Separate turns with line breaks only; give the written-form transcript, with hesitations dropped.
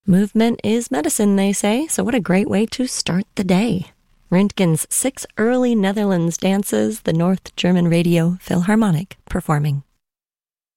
Movement is medicine, they say, so what a great way to start the day. Röntgen's 6 early Netherlands dances, the North German Radio Philharmonic performing.